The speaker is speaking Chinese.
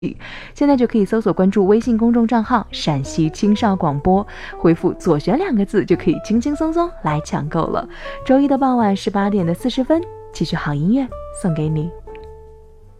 现在就可以搜索关注微信公众账号陕西青少广播，回复左旋2个字就可以轻轻松松来抢购了。周一的傍晚18点40分，继续好音乐送给你。